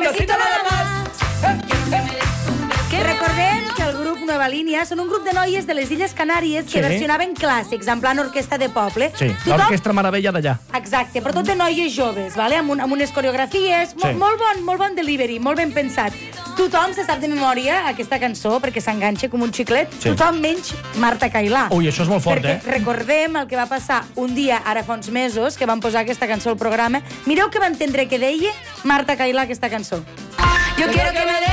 besito nada más. Que recordem que el grup Nueva Línia són un grup de noies de les Illes Canàries que versionaven clàssics, en plan orquestra de poble. Sí, l'orquestra meravella d'allà. Exacte, però tot de noies joves, vale? amb unes coreografies, molt bon delivery, molt ben pensat. Tothom se sap de memòria aquesta cançó perquè s'enganxa com un xiclet, tothom menys Marta Cailà. Ui, això és molt fort, perquè recordem el que va passar un dia, ara fa uns mesos, que van posar aquesta cançó al programa. Mireu que va entendre que deia Marta Cailà aquesta cançó. Yo quiero que me dé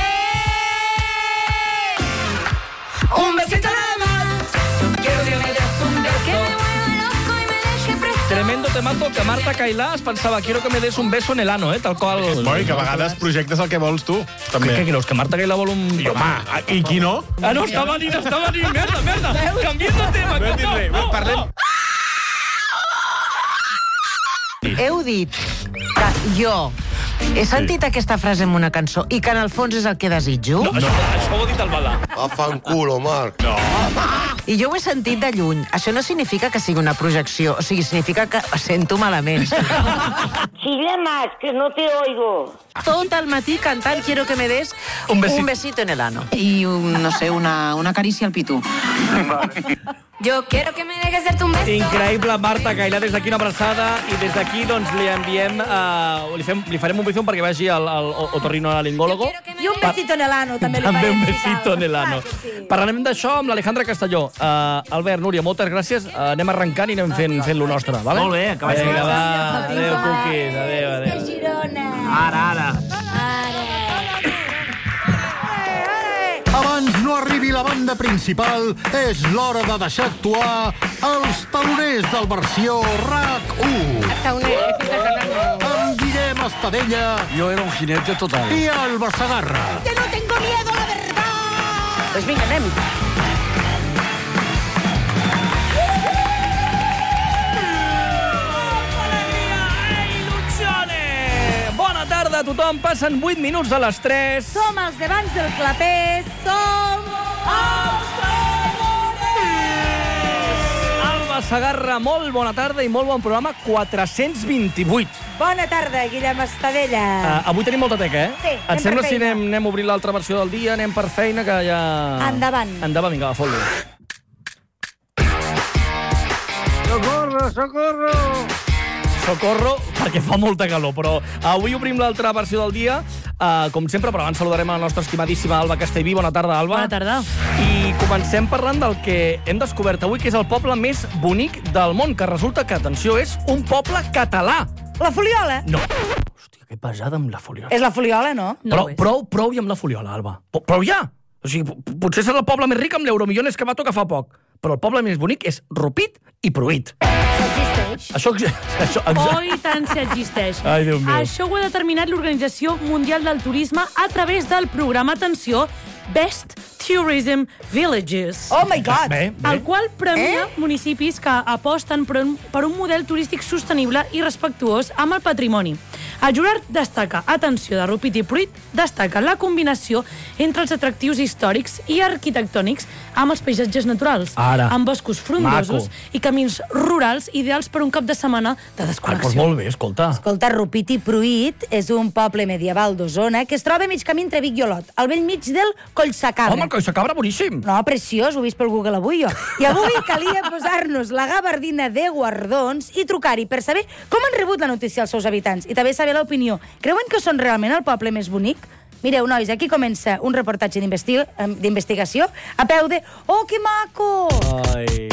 un besito nada más. Quiero que me des un beso. Que me vuelva loco y me deje preso. Tremendo temazo que Marta Cailà es pensava quiero que me des un beso en el ano, tal qual... Boi, que a vegades projectes el que vols tu, també. Què creus, que Marta Cailà vol un... Home, i qui no? Ah, no, estava dient, merda. Canviem de tema. No he dit res, parlem... Heu dit que jo he sentit aquesta frase en una cançó i que en el fons és el que desitjo? No, això ho ha dit el Balà. A fanculo, Marc. No. I jo ho he sentit de lluny. Això no significa que sigui una projecció, o sigui, significa que sento malament. Chile más, que no te oigo. Tot el matí cantant Quiero que me des un besito en el ano. Y, no sé, una caricia al pitú. Yo quiero que me dejes darte un beso. Increïble, Marta Cailà, des d'aquí una abraçada i des d'aquí doncs li enviem li farem un bizum perquè vagi al otorrinolaringòlogo. I un besito en el ano, també li També farem. un besito en el ano. Parlarem d'això amb l'Alejandra Castelló. Albert, Núria, moltes gràcies. Anem arrencant i anem fent lo nostre, vale? Molt bé, que vagi bé. Va, adéu, cuquis, adéu. Girona. Ara. Abans no arribi la banda principal, és l'hora de deixar actuar els taloners del versió RAC1. Amb Guillem Estadella. Jo era un jinete total. I Alba Segarra. Que no tengo miedo, la verdad. Doncs vinga, anem. Bona tarda a tothom. Passen 8 minuts de les 3. Som els d'abans del clapés, som els taloners! Alba Segarra, molt bona tarda i molt bon programa 428. Bona tarda, Guillem Estadella. Avui tenim molta teca, Sí, Et anem sembla per si feina. anem obrint l'altra versió del dia, anem per feina, que ja... Endavant. Endavant, vinga, va, fot-lo. Socorro, perquè fa molta calor, però avui obrim l'altra versió del dia, com sempre, però abans saludarem a la nostra estimadíssima Alba Castellví. Bona tarda, Alba. Bona tarda. I comencem parlant del que hem descobert avui, que és el poble més bonic del món, que resulta que, atenció, és un poble català. La Foliola? No. Hòstia, que pesada amb la Foliola. És la Foliola, no? Prou i amb la Foliola, Alba. Prou ja! O sigui, potser és el poble més ric amb l'Euromillones que va tocar fa poc, però el poble més bonic és Rupit i Pruit. Això existeix? Això Oh, i tant si existeix. Ai, Déu meu. Això ho ha determinat l'Organització Mundial del Turisme a través del programa, atenció, Best Tourism Villages. Oh my God! Bé. El qual premia municipis que aposten per un model turístic sostenible i respectuós amb el patrimoni. El jurat destaca, atenció, de Rupit i Pruit, destaca la combinació entre els atractius històrics i arquitectònics amb els paisatges naturals, Ara. amb boscos frondosos i camins rurals ideals per un cap de setmana de desconnexió. Doncs molt bé, escolta. Escolta, Rupit i Pruit és un poble medieval d'Osona que es troba a mig camí entre Vic i Olot, al bell mig del Collsacabra. Home, el Collsacabra, boníssim. No, preciós, ho he vist pel Google avui jo. I avui calia posar-nos la gabardina de guardons i trucar-hi per saber com han rebut la notícia els seus habitants i també saber l'opinió. Creuen que són realment el poble més bonic? Mireu, nois, aquí comença un reportatge d'investigació a peu de... Oh, que maco! Ai...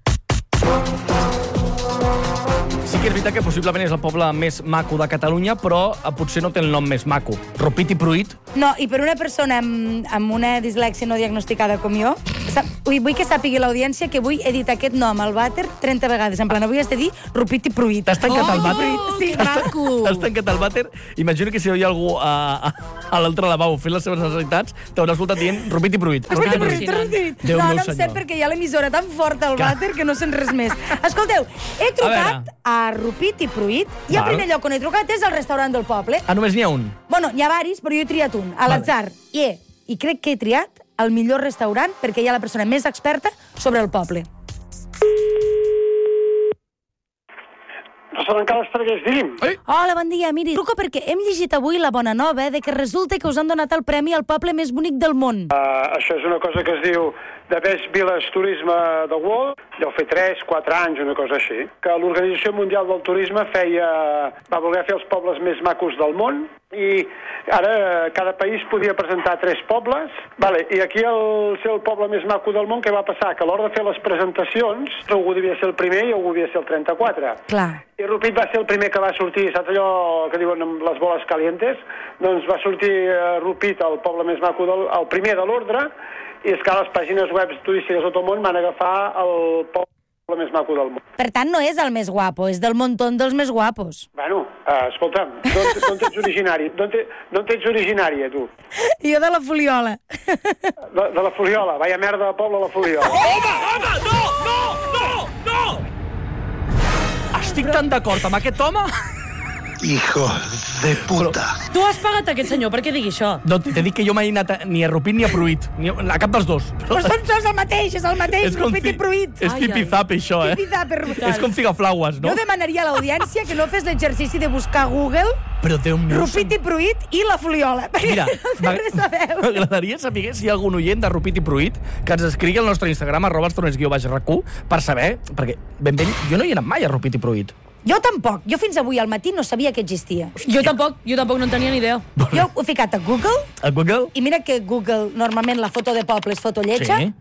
Sí que és veritat que possiblement és el poble més maco de Catalunya, però potser no té el nom més maco. Rupit i Pruit. No, i per una persona amb una dislèxia no diagnosticada com jo, vull que sàpigui l'audiència que avui he dit aquest nom al vàter 30 vegades. En plan, avui has de dir Rupit i Pruit. T'has tancat al vàter? Sí, maco! T'has tancat al vàter? Imagino que si hi ha algú a l'altre lavabo fent les seves necessitats, t'haurà escoltat dient Rupit i Pruit. Rupit i Pruit. Déu No, meu no em senyor. sent perquè hi ha l'emissora tan forta al vàter que no sent res més. Escolteu, he trucat a Rupit i Pruit i el Val. primer lloc on he trucat és al restaurant del poble. Ah, només n'hi ha un? Bueno, n'hi ha varis, però jo he triat un, a l'atzar. I crec que he triat el millor restaurant perquè hi ha la persona més experta sobre el poble. Trencar les Traguers, digui'm. Hola, bon dia. Miri, truco perquè hem llegit avui la bona nova de que resulta que us han donat el premi al poble més bonic del món. Això és una cosa que es diu The Best Village Tourism of the World. Deu fer 3-4 anys, una cosa així. Que l'Organització Mundial del Turisme va voler fer els pobles més macos del món i ara cada país podia presentar 3 pobles. I aquí al ser el poble més maco del món, què va passar? Que a l'hora de fer les presentacions, algú devia ser el primer i algú devia ser el 34. Clar. I Rupit va ser el primer que va sortir, saps allò que diuen amb les boles calientes? Doncs va sortir Rupit, el poble més maco, el primer de l'ordre, i és que les pàgines web turístiques de tot el món van agafar el poble més maco del món. Per tant, no és el més guapo, és del muntón dels més guapos. Bueno, escolta'm, d'on ets originari? D'on ets originària, tu? Jo de la Fuliola. De la Fuliola, vaya merda de poble, la Fuliola. Home, no! Estic tan d'acord amb aquest home... Hijo de puta. Tu has pagat aquest senyor, per què digui això? No, t'he dit que jo mai he anat ni a Rupit ni a Pruit, ni a cap dels dos. Però són el mateix, és el mateix, Rupit i Pruit. És tipizape, això, eh? És com figaflaues, no? Jo demanaria a l'audiència que no fes l'exercici de buscar a Google Però Déu meu... Rupit i Pruit i la Fuliola. Mira, no té res a veure. m'agradaria saber si hi ha algun oient de Rupit i Pruit que ens escrigui al nostre Instagram, @els_RAC1, per saber, perquè ben, jo no hi he anat mai a Rupit i Pruit. Jo tampoc. Jo fins avui al matí no sabia que existia. Jo tampoc no en tenia ni idea. Jo ho he ficat a Google. A Google? I mira que Google, normalment la foto de poble és foto lletja. Sí.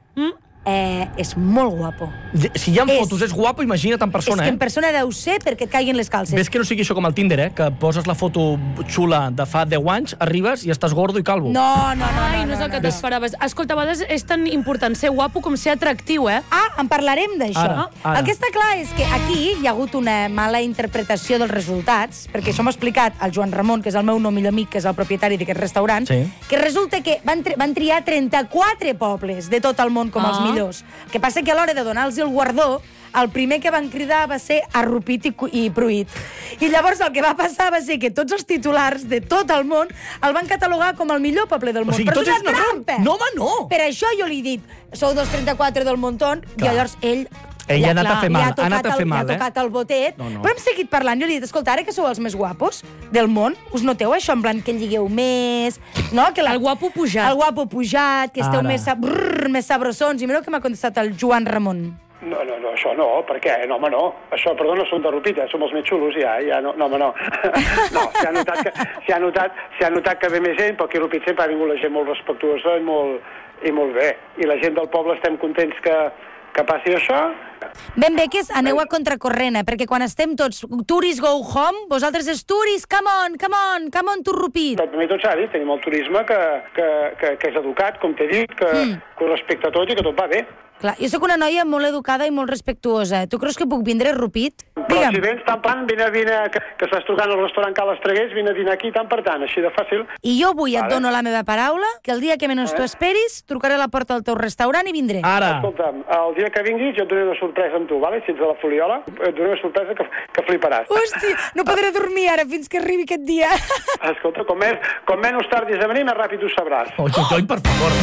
És molt guapo. Si hi ha fotos és guapo, imagina't en persona, És que en persona deu ser perquè et caiguin les calces. Ves que no sigui això com el Tinder, que poses la foto xula de fa 10 anys, arribes i estàs gordo i calvo. No és el que t'esperaves. Escolta, a vegades és tan important ser guapo com ser atractiu, eh? En parlarem d'això. Ara. El que està clar és que aquí hi ha hagut una mala interpretació dels resultats, perquè això m'ha explicat el Joan Ramon, que és el meu no millor amic, que és el propietari d'aquest restaurant, que resulta que van triar 34 pobles de tot el món com els millors. El que passa que a l'hora de donar-los el guardó, el primer que van cridar va ser a Rupit i Pruit. I llavors el que va passar va ser que tots els titulars de tot el món el van catalogar com el millor poble del món. O sigui, però tots és és una una trampa! No, home, no! Per això jo li he dit, sou dels 34 del muntón, i llavors ell ha anat a fer mal, ha anat a fer mal, ha tocat el botet, però hem seguit parlant. Jo li he dit, escolta, ara que sou els més guapos del món, us noteu això, en plan que lligueu més, no? Que el guapo pujat. El guapo pujat, que esteu més sabrosons. I mireu que m'ha contestat el Joan Ramon. No, això no, per què? No, home, no. Això, perdona, som de Rupit, som els més xulos, ja, no, home, no. No, s'ha notat que ve més gent, però aquí a Rupit sempre ha vingut la gent molt respectuosa i molt bé. I la gent del poble estem contents que passi això. Ben bé, que aneu a contracorrent, perquè quan estem tots tourists go home, vosaltres és tourists, come on to Rupit. Però primer tot s'ha dit, tenim el turisme que és educat, com t'he dit, que ho respecta tot i que tot va bé. Clar, jo sóc una noia molt educada i molt respectuosa. Tu creus que puc vindre a Rupit? Però si vens tant plan, vine, que estàs trucant al restaurant Cales Traguers, vine a dinar aquí tant per tant, així de fàcil. I jo avui et dono la meva paraula, que el dia que menys tu esperis, trucaré a la porta del teu restaurant i vindré. Ara. Escolta'm, el dia que vinguis jo et donaré una sorpresa amb tu, vale? Si ets de la Fuliola, et donaré una sorpresa que fliparàs. Hosti, no podré dormir ara fins que arribi aquest dia. Escolta, com menys tardis a venir, més ràpid ho sabràs. Oi, per favor.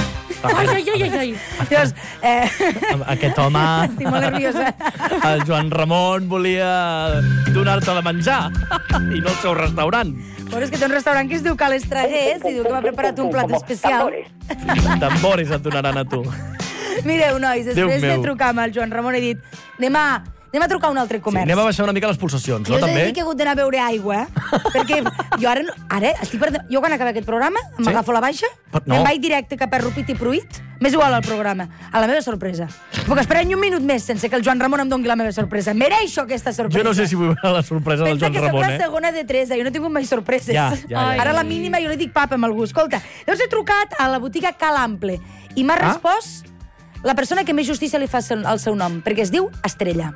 Ai. Llavors, aquest home... estic molt nerviosa. El Joan Ramon volia donar-te de menjar i no el seu restaurant. Però és que té un restaurant que es diu Cales Traguers i diu que m'ha preparat un plat especial. Tambores et donaran a tu. Mireu, nois, després de trucar amb el Joan Ramon he dit anem a trucar a un altre comerç. Anem a baixar una mica les pulsacions, no, Jo us he també? de dir que he hagut d'anar a beure aigua, perquè jo ara estic perdent... Jo quan acabi aquest programa m'agafo la baixa, me'n vaig directe cap a Rupit i Pruit, m'és igual al programa, a la meva sorpresa. Puc esperar ni un minut més sense que el Joan Ramon em doni la meva sorpresa. Mereixo aquesta sorpresa. Jo no sé si vull veure la sorpresa del Joan Ramon, Pensa que soc la segona de Teresa, jo no he tingut mai sorpreses. Ja. Ara la mínima jo li dic papa amb algú. Escolta, llavors he trucat a la botiga Cal Ample i m'ha respost la persona que més justícia li fa el seu nom, perquè es diu Estrella.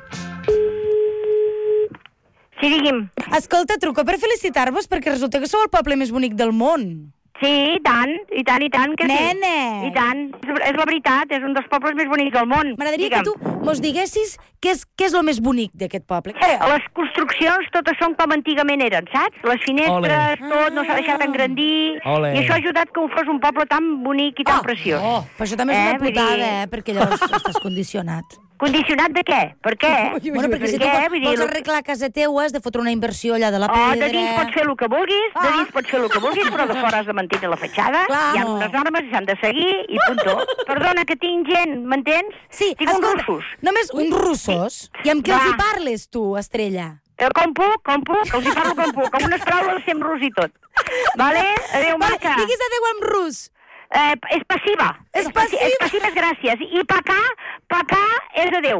Sí, digui'm. Escolta, truco per felicitar-vos perquè resulta que sou el poble més bonic del món. Sí, i tant, que sí. Nene! I tant. És la veritat, és un dels pobles més bonics del món. M'agradaria que tu mos diguessis què és el més bonic d'aquest poble. Les construccions totes són com antigament eren, saps? Les finestres, tot, no s'ha deixat engrandir. Ole. I això ha ajudat que ho fos un poble tan bonic i tan preciós. Però això també és una putada, perquè llavors estàs condicionat. Condicionat de què? Per què? Bueno, perquè si tu vols arreglar casa teua, has de fotre una inversió allà de la pedra... De dins pots fer el que vulguis, però de fora has de mantenir la fatxada, hi ha unes normes i s'han de seguir, i puntó. Perdona, que tinc gent, m'entens? Sí, tinc uns russos. Només uns russos? I amb què els hi parles, tu, Estrella? Com puc, que els hi parlo com puc, com unes paraules sem rus i tot. Vale? Adéu, maca. Diguis adéu en rus. És passiva. És passiva, és gràcies. I pacà és adéu.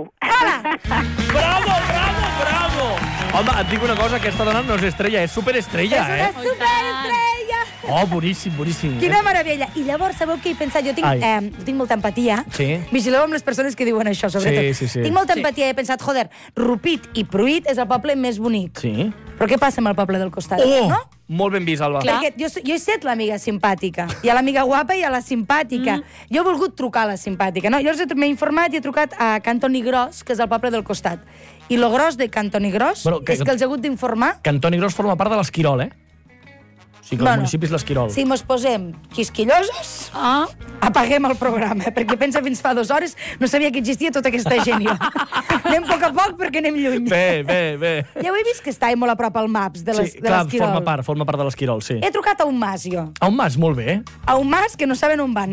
Bravo! Home, et dic una cosa, aquesta dona no és estrella, és superestrella, És una superestrella! Oh, boníssim. Quina meravella. I llavors, sabeu què he pensat? Jo tinc molta empatia. Sí. Vigileu amb les persones que diuen això, sobretot. Sí. Tinc molta empatia i he pensat, joder, Rupit i Pruit és el poble més bonic. Sí. Però què passa amb el poble del costat? No? Molt ben vist, Alba. Perquè jo he set l'amiga simpàtica. Hi ha l'amiga guapa i hi ha la simpàtica. Jo he volgut trucar a la simpàtica. No? Jo m'he informat i he trucat a Cantoni Gros, que és el poble del costat. I lo gros de Cantoni Gros és que els he hagut d'informar... Cantoni Gros forma part de l'Esquirol, O sigui que el municipi és l'Esquirol. Si mos posem quisquillosos, apaguem el programa, perquè pensa fins fa 2 hores no sabia que existia tota aquesta gent. Anem a poc perquè anem lluny. Bé. Ja ho he vist que està molt a prop al Maps de l'Esquirol. Sí, clar, forma part de l'Esquirol, sí. He trucat a un mas, jo. A un mas, molt bé. A un mas que no saben on van.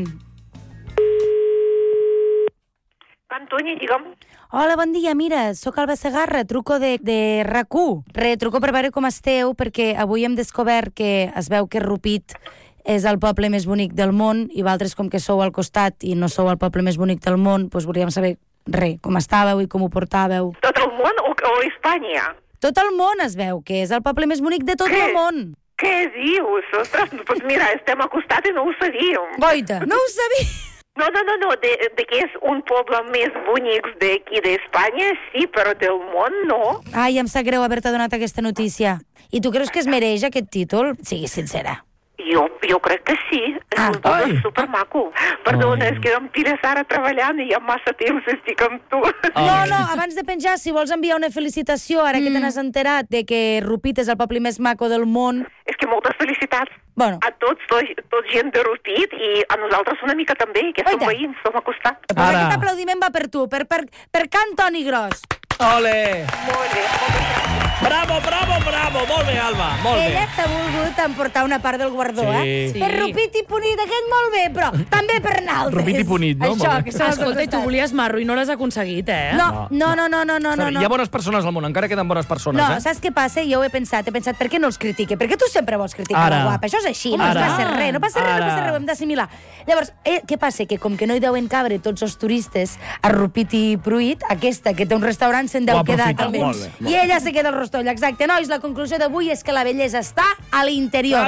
Antoni, digue'm. Hola, bon dia, mira, sóc Alba Segarra, truco de RAC1. Truco per veure com esteu, perquè avui hem descobert que es veu que Rupit és el poble més bonic del món i vosaltres, com que sou al costat i no sou el poble més bonic del món, doncs volíem saber com estàveu i com ho portàveu. Tot el món o Espanya? Tot el món es veu que és el poble més bonic de tot el món. Què dius? Ostres, doncs mira, estem al costat i no ho sabíem. Goita, no ho sabia? No, de que és un poble més bonic d'aquí d'Espanya, sí, però del món no. Ai, em sap greu haver-te donat aquesta notícia. I tu creus que es mereix aquest títol? Siguis sincera. Jo crec que sí. És un poble supermaco. Perdona, és que em tires ara treballant i ja massa temps estic amb tu. No, abans de penjar, si vols enviar una felicitació, ara que te n'has enterat de que Rupit és el poble més maco del món... És que moltes felicitats a tots gent de Rupit i a nosaltres una mica també, que som veïns, som al costat. Pues aquest aplaudiment va per tu, per Can Toni Gros. Ole! Molt bé. Bravo, molt bé, Alba, molt bé. Ella s'ha volgut emportar una part del guardó, Sí. Per Rupit i Punit, aquest molt bé, però també per naltres. Rupit i Punit, no? Això, que Escolta, i tu volies marro i no l'has aconseguit, No. Hi ha bones persones al món, encara queden bones persones, No, saps què passa? Jo ho he pensat, per què no els critique? Perquè tu sempre vols criticar la guapa, això és així, no passa res, no passa res, ho hem d'assimilar. Llavors, què passa? Que com que no hi deuen cabre tots els turistes a Rupit i Pruit, aquesta que té un restaurant se'n deu quedar també. I ella se queda al rostoll, exacte. Nois, la conclusió d'avui és que la bellesa està a l'interior.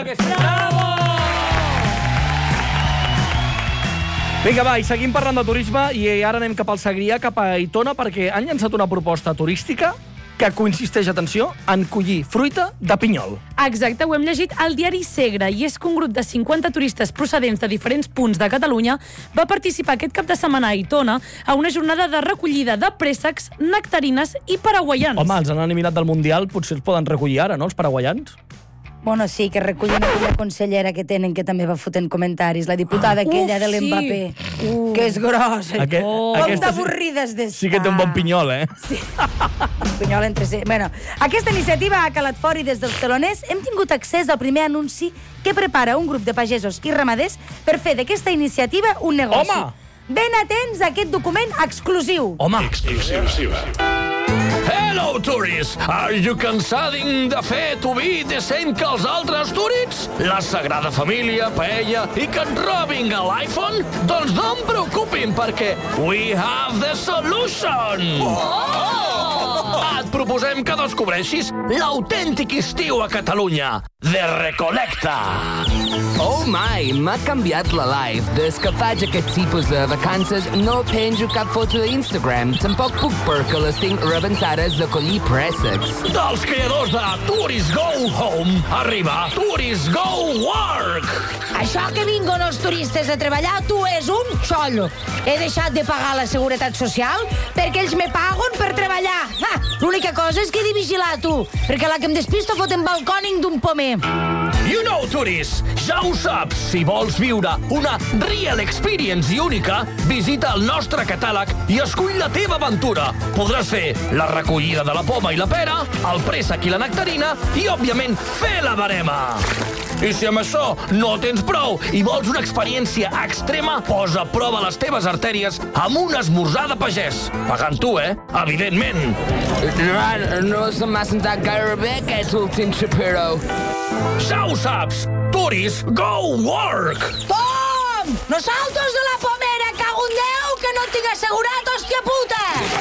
Vinga, va, i seguim parlant de turisme i ara anem cap al Segrià, cap a Aitona, perquè han llançat una proposta turística que consisteix, atenció, en collir fruita de pinyol. Exacte, ho hem llegit al diari Segre, i és que un grup de 50 turistes procedents de diferents punts de Catalunya va participar aquest cap de setmana a Aitona a una jornada de recollida de préssecs, nectarines i paraguaians. Home, els han eliminat del Mundial, potser els poden recollir ara, no, els paraguaians? Bueno, sí, que recullen aquella consellera que tenen, que també va fotent comentaris, la diputada aquella de l'Mbappé, que és grossa. Com d'avorrides d'estar. Sí que té un bon pinyol, Sí, un pinyol entre si. Bueno, aquesta iniciativa ha calat fora i des dels teloners hem tingut accés al primer anunci que prepara un grup de pagesos i ramaders per fer d'aquesta iniciativa un negoci. Home! Ben atents a aquest document exclusiu. Home! Exclusiva. Hello, tourists! Are you cansading de fer vi decent que els altres tourists? La Sagrada Família, paella i que et robin a l'iPhone? Doncs no em preocupin, perquè we have the solution! Et proposem que descobreixis l'autèntic estiu a Catalunya. The Recolecta! Oh my, m'ha canviat la life. Des que faig aquest tipus de vacances no penjo cap foto d'Instagram. Tampoc puc perquè les tinc rebentades de collir préssecs. Dels creadors de Tourist Go Home arriba Tourist Go Work! Això que vinguen els turistes a treballar, tu és un xollo. He deixat de pagar la seguretat social perquè ells me paguen per treballar. L'única cosa és que he de vigilar, tu, perquè la que em despisto fotent balcòning d'un pomer. You know Tourist! Ja ho saps, si vols viure una real experience i única, visita el nostre catàleg i escull la teva aventura. Podràs fer la recollida de la poma i la pera, el préssec i la nectarina i, òbviament, fer la verema. I si amb això no tens prou i vols una experiència extrema, posa a prova les teves artèries amb un esmorzar de pagès. Pagant tu, evidentment. No se m'ha sentat gaire bé aquest últim xapero. Ja ho saps! Tourist, go work! Tom! No saltes de la pomera, cago en Déu, que no et tinc assegurat, hòstia puta!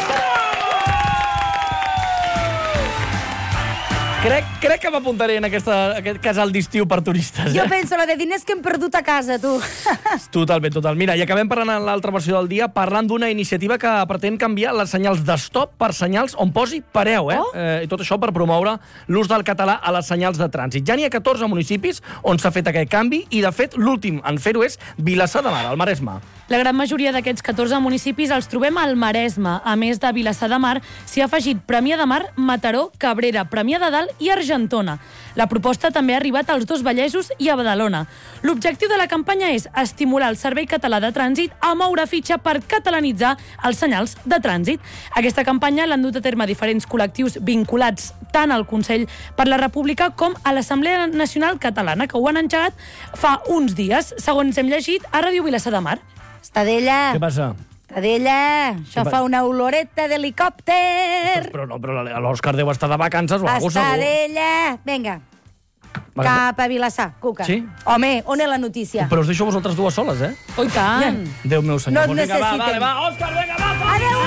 Crec que m'apuntaré en aquest casal d'estiu per turistes. Jo penso, la de diners que hem perdut a casa, tu. Totalment. Mira, i acabem parlant en l'altra versió del dia, parlant d'una iniciativa que pretén canviar les senyals de stop per senyals on posi pareu, I tot això per promoure l'ús del català a les senyals de trànsit. Ja n'hi ha 14 municipis on s'ha fet aquest canvi i, de fet, l'últim en fer-ho és Vilassar de Mar, al Maresme. La gran majoria d'aquests 14 municipis els trobem al Maresme. A més de Vilassar de Mar, s'hi ha afegit Premià de Mar, Mataró, Cabrera, Premià de Dalt i Argentona. La proposta també ha arribat als dos Vallesos i a Badalona. L'objectiu de la campanya és estimular el Servei Català de Trànsit a moure fitxa per catalanitzar els senyals de trànsit. Aquesta campanya l'han dut a terme diferents col·lectius vinculats tant al Consell per la República com a l'Assemblea Nacional Catalana, que ho han engegat fa uns dies, segons hem llegit a Ràdio Vilassar de Mar. Estadella. Què passa? Estadella, això fa una oloreta d'helicòpter. Però l'Òscar deu estar de vacances o alguna cosa segur. Estadella. Vinga. Cap a Vilassar, Cuca. Sí? Home, on és la notícia? Però us deixo vosaltres dues soles, Oh, i tant. Déu meu senyor. No et necessitem. Va, Òscar, vinga, va. Adéu,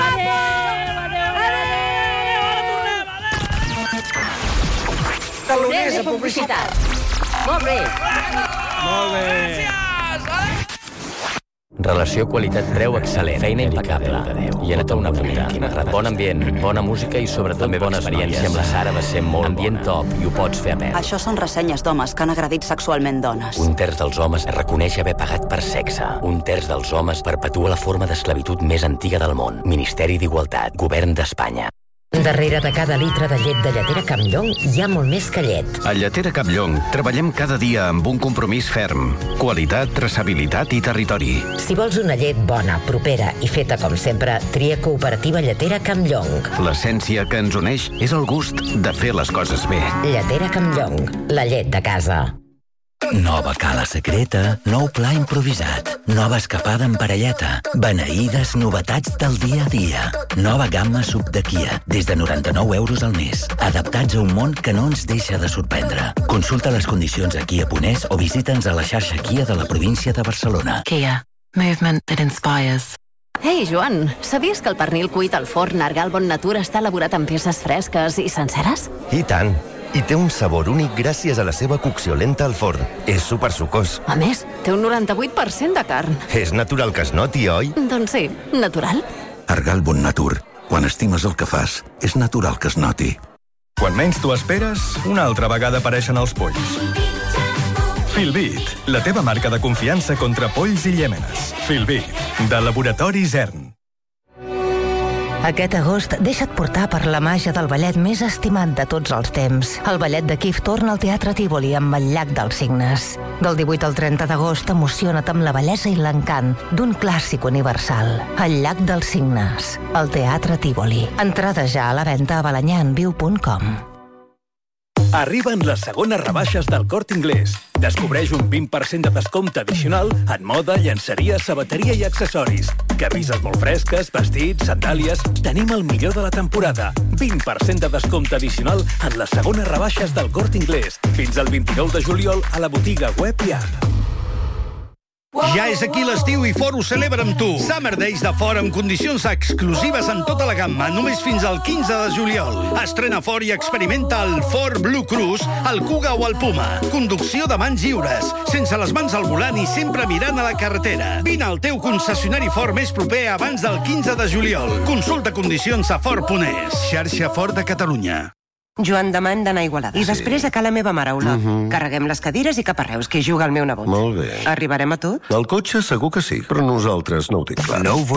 Taloners de publicitat. Molt bé. Molt bé. Relació qualitat-preu excel·lent, feina impecable. I en una puta. Bon ambient, bona música i sobretot bona experiència amb la Sara va ser molt ambient top i ho pots fer a pèl. Això són ressenyes d'homes que han agredit sexualment dones. Un terç dels homes reconeix haver pagat per sexe. Un terç dels homes perpetua la forma d'esclavitud més antiga del món. Ministeri d'Igualtat, Govern d'Espanya. Darrere de cada litre de llet de lletera Campllong hi ha molt més que llet. A Lletera Campllong treballem cada dia amb un compromís ferm. Qualitat, traçabilitat i territori. Si vols una llet bona, propera i feta com sempre, tria Cooperativa Lletera Campllong. L'essència que ens uneix és el gust de fer les coses bé. Lletera Campllong, la llet de casa. Nova cala secreta, nou pla improvisat, nova escapada en parelleta, beneïdes novetats del dia a dia. Nova gamma sub de Kia, des de 99 euros al mes. Adaptats a un món que no ens deixa de sorprendre. Consulta les condicions a Kia.es o visita'ns a la xarxa Kia de la província de Barcelona. Kia. Movement that inspires. Ei, Joan, sabies que el pernil cuit al forn Argal Bon Natura està elaborat amb peces fresques i senceres? I tant. I té un sabor únic gràcies a la seva cocció lenta al forn. És supersucós. A més, té un 98% de carn. És natural que es noti, oi? Doncs sí, natural. Argal Bon Natur. Quan estimes el que fas, és natural que es noti. Quan menys t'ho esperes, una altra vegada apareixen els polls. Filbit, la teva marca de confiança contra polls i llèmenes. Filbit, de Laboratori Zern. Aquest agost deixa't portar per la màgia del ballet més estimat de tots els temps. El ballet de Kif torna al Teatre Tívoli amb el Llac dels Cignes. Del 18 al 30 d'agost emociona't amb la bellesa i l'encant d'un clàssic universal. El Llac dels Cignes, al Teatre Tívoli. Entrades ja a la venda a balanyanviu.com. Arriben les segones rebaixes del Corte Inglés. Descobreix un 20% de descompte addicional en moda, llenceria, sabateria i accessoris. Camises molt fresques, vestits, sandàlies... Tenim el millor de la temporada. 20% de descompte addicional en les segones rebaixes del Corte Inglés. Fins al 29 de juliol a la botiga web i app. Ja és aquí l'estiu i Ford ho celebra amb tu. Summer Days de Ford amb condicions exclusives en tota la gamma, només fins al 15 de juliol. Estrena Ford i experimenta el Ford Blue Cruise, el Kuga o el Puma. Conducció de mans lliures, sense les mans al volant i sempre mirant a la carretera. Vine al teu concessionari Ford més proper abans del 15 de juliol. Consulta condicions a Ford.es. Xarxa Ford de Catalunya. Joan, demà hem d'anar a Igualada. I després a Cala Meva Mare, Olot. Carreguem les cadires i cap a Reus, que hi juga el meu nebot. Molt bé. Arribarem a tot? El cotxe segur que sí, però nosaltres no ho tinc clar.